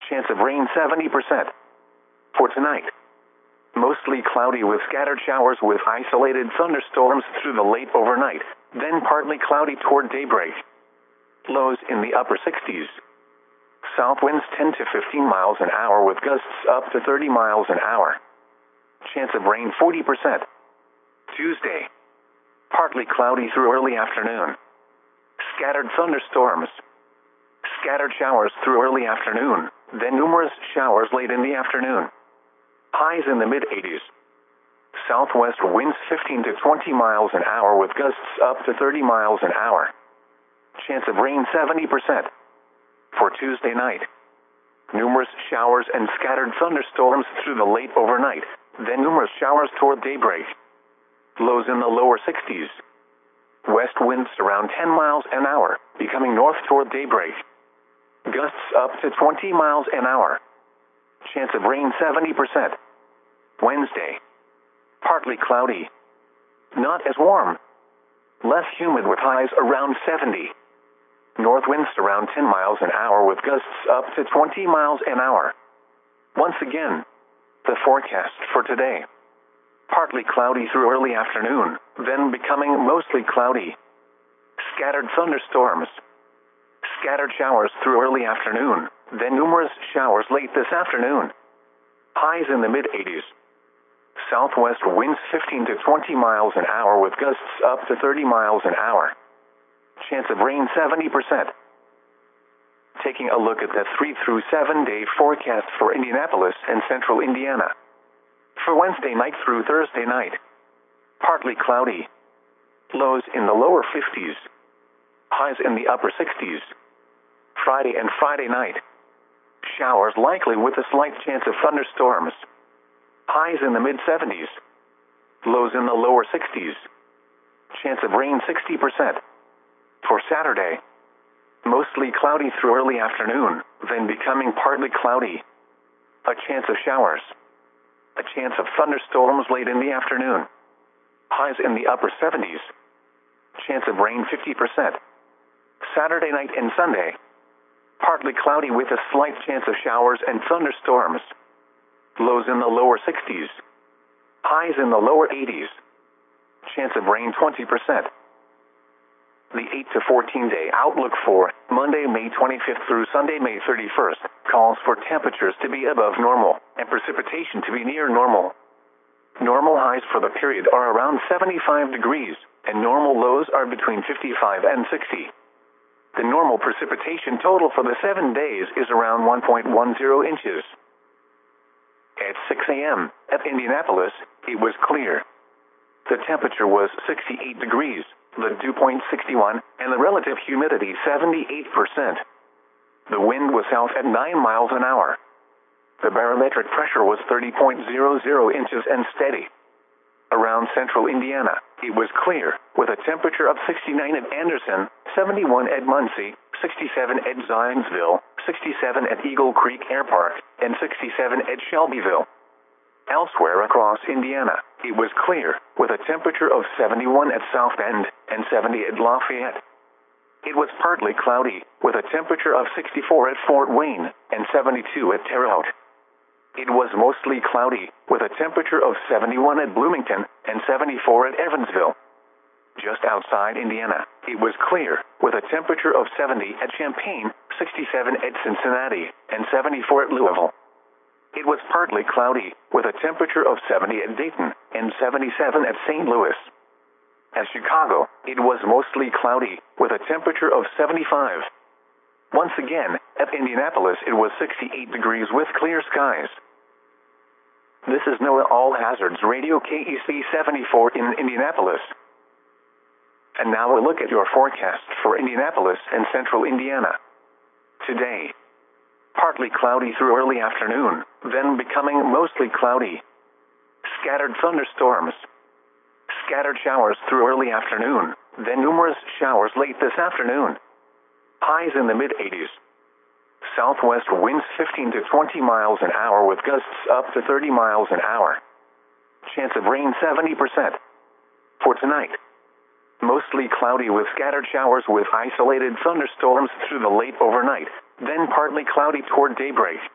Chance of rain 70%. For tonight, mostly cloudy with scattered showers with isolated thunderstorms through the late overnight, then partly cloudy toward daybreak. Lows in the upper 60s. South winds 10 to 15 miles an hour with gusts up to 30 miles an hour. Chance of rain 40%. Tuesday, partly cloudy through early afternoon. Scattered thunderstorms. Scattered showers through early afternoon, then numerous showers late in the afternoon. Highs in the mid-80s. Southwest winds 15 to 20 miles an hour with gusts up to 30 miles an hour. Chance of rain 70%. For Tuesday night, numerous showers and scattered thunderstorms through the late overnight, then numerous showers toward daybreak. Lows in the lower 60s. West winds around 10 miles an hour, becoming north toward daybreak. Gusts up to 20 miles an hour. Chance of rain 70%. Wednesday, partly cloudy. Not as warm. Less humid with highs around 70. North winds around 10 miles an hour with gusts up to 20 miles an hour. Once again, the forecast for today. Partly cloudy through early afternoon, then becoming mostly cloudy. Scattered thunderstorms. Scattered showers through early afternoon, then numerous showers late this afternoon. Highs in the mid-80s. Southwest winds 15 to 20 miles an hour with gusts up to 30 miles an hour. Chance of rain 70%. Taking a look at the 3 through 7 day forecast for Indianapolis and central Indiana. For Wednesday night through Thursday night, partly cloudy. Lows in the lower 50s. Highs in the upper 60s. Friday and Friday night, showers likely with a slight chance of thunderstorms. Highs in the mid-70s. Lows in the lower 60s. Chance of rain 60%. For Saturday, mostly cloudy through early afternoon, then becoming partly cloudy. A chance of showers. A chance of thunderstorms late in the afternoon. Highs in the upper 70s. Chance of rain 50%. Saturday night and Sunday, partly cloudy with a slight chance of showers and thunderstorms. Lows in the lower 60s. Highs in the lower 80s. Chance of rain 20%. The 8 to 14 day outlook for Monday, May 25th through Sunday, May 31st, calls for temperatures to be above normal and precipitation to be near normal. Normal highs for the period are around 75 degrees, and normal lows are between 55 and 60. The normal precipitation total for the 7 days is around 1.10 inches. At 6 a.m. at Indianapolis, it was clear. The temperature was 68 degrees, the dew point 61, and the relative humidity 78%. The wind was south at 9 miles an hour. The barometric pressure was 30.00 inches and steady. Around central Indiana, it was clear, with a temperature of 69 at Anderson, 71 at Muncie, 67 at Zionsville, 67 at Eagle Creek Air Park, and 67 at Shelbyville. Elsewhere across Indiana, it was clear, with a temperature of 71 at South Bend and 70 at Lafayette. It was partly cloudy, with a temperature of 64 at Fort Wayne and 72 at Terre Haute. It was mostly cloudy, with a temperature of 71 at Bloomington and 74 at Evansville. Just outside Indiana, it was clear, with a temperature of 70 at Champaign, 67 at Cincinnati, and 74 at Louisville. It was partly cloudy, with a temperature of 70 at Dayton and 77 at St. Louis. At Chicago, it was mostly cloudy, with a temperature of 75. Once again, at Indianapolis, it was 68 degrees with clear skies. This is NOAA All Hazards Radio KEC 74 in Indianapolis. And now a look at your forecast for Indianapolis and central Indiana. Today, partly cloudy through early afternoon, then becoming mostly cloudy. Scattered thunderstorms. Scattered showers through early afternoon, then numerous showers late this afternoon. Highs in the mid-80s. Southwest winds 15 to 20 miles an hour with gusts up to 30 miles an hour. Chance of rain 70%. For tonight, mostly cloudy with scattered showers with isolated thunderstorms through the late overnight, then partly cloudy toward daybreak.